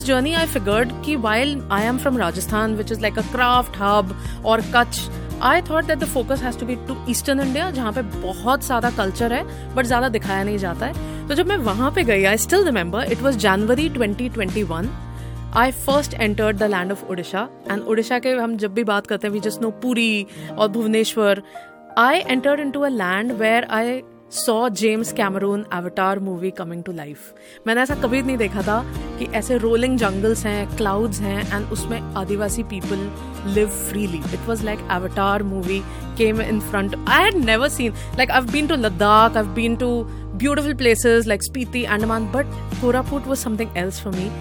journey I figured कि while I am from Rajasthan, which is like a craft hub, or Kutch, I thought that the focus has to be to Eastern India, जहाँ पे बहुत सारा culture है, but ज़्यादा दिखाया नहीं जाता है. तो जब मैं वहाँ पे गई, I still remember, it was January 2021. I first entered the land of Odisha, and Odisha के हम जब भी बात करते हैं, we just know Puri और Bhubaneswar. I entered into a land where I saw James Cameron Avatar movie coming to life. मैंने ऐसा कभी नहीं देखा था कि ऐसे rolling jungles हैं, clouds हैं, and उसमें आदिवासी people live freely. It was like Avatar movie came in front. I had never seen, like I've been to Ladakh, I've been to beautiful places like Spiti, Andaman, but Koraput was something else for me.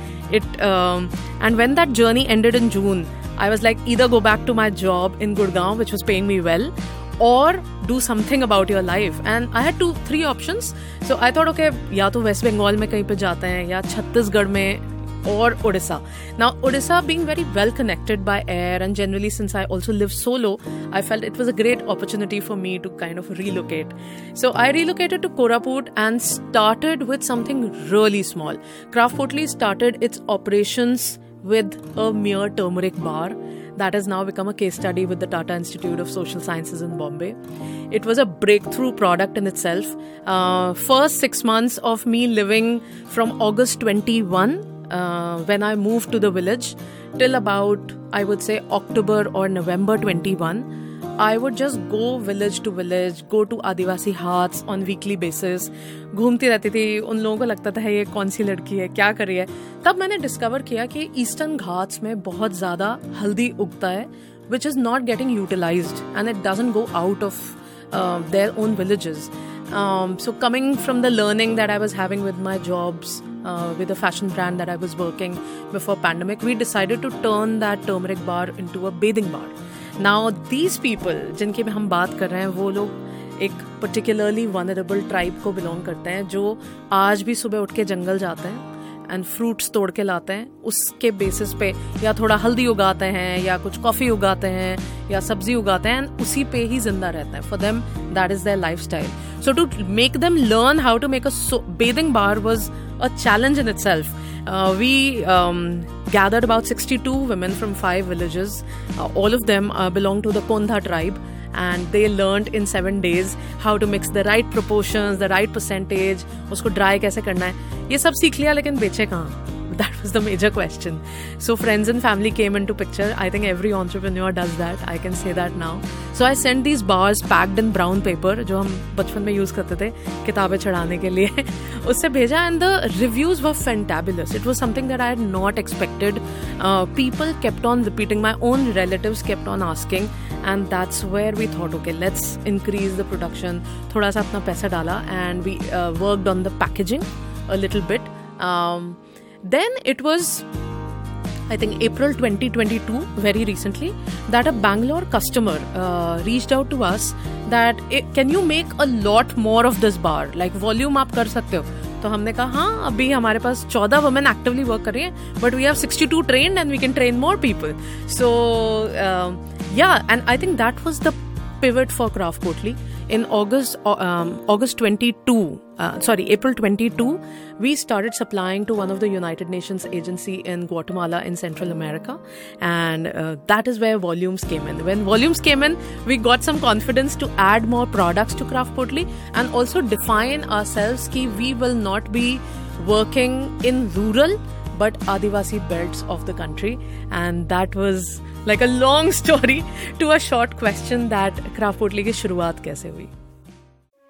And when that journey ended in June, I was like, either go back to my job in Gurgaon, which was paying me well, or do something about your life. And I had 3 options. So I thought, okay, या तो West Bengal में कहीं पे जाते हैं, या छत्तीसगढ़ में, or Odisha. Now Odisha being very well connected by air, and generally since I also live solo, I felt it was a great opportunity for me to kind of relocate. So I relocated to Koraput and started with something really small. Craft Potli started its operations with a mere turmeric bar that has now become a case study with the Tata Institute of Social Sciences in Bombay. It was a breakthrough product in itself. First 6 months of me living from August 21, when I moved to the village, till about, I would say, October or November 21, I would just go village to village, go to Adivasi Haats on weekly basis. घूमती रहती थी, उन लोगों को लगता था ये कौन सी लड़की है, क्या कर रही है. तब मैंने डिस्कवर किया कि ईस्टर्न घाट्स में बहुत ज़्यादा हल्दी उगता है, which is not getting utilized, and it doesn't go out of their own villages. So coming from the learning that I was having with my jobs, with a fashion brand that I was working before pandemic, we decided to turn that turmeric bar into a bathing bar. Now these people जिनकी हम बात कर रहे हैं, वो लोग एक particularly vulnerable tribe को belong करते हैं, जो आज भी सुबह उठ के जंगल जाते हैं एंड फ्रूट्स तोड़ के लाते हैं. उसके बेसिस पे या थोड़ा हल्दी उगाते हैं, या कुछ कॉफी उगाते हैं, या सब्जी उगाते हैं, एंड उसी पे ही जिंदा रहते हैं. For them that is there lifestyle. So to make them learn how to make a bathing bar was a challenge in itself. We gathered about 62 women from 5 villages. All of them belong to the Kondha tribe, and they learned in 7 days how to mix the right proportions, the right percentage, उसको dry कैसे करना है. ये सब सीख लिया, लेकिन बेचे कहाँ? That was the major question. So friends and family came into picture. I think every entrepreneur does that. I can say that now. So I sent these bars packed in brown paper, जो हम बचपन में use करते थे किताबें चढ़ाने के लिए. उससे भेजा, and the reviews were fantabulous. It was something that I had not expected. People kept on repeating. My own relatives kept on asking, and that's where we thought, okay, let's increase the production. थोड़ा सा अपना पैसा डाला, and we worked on the packaging a little bit. Then it was, I think, April 2022, very recently, that a Bangalore customer reached out to us that, can you make a lot more of this bar? Like, volume आप कर सकते हो? तो हमने कहा, हाँ, अभी हमारे पास 14 women actively work कर रही हैं, but we have 62 trained and we can train more people. So, yeah, and I think that was the pivot for Craft Potli. In April 22, we started supplying to one of the United Nations agency in Guatemala in Central America, and that is where volumes came in. When volumes came in, we got some confidence to add more products to Craft Potli, and also define ourselves कि we will not be working in rural but Adivasi belts of the country. And that was like a long story to a short question that Craft Potli की शुरुआत कैसे हुई.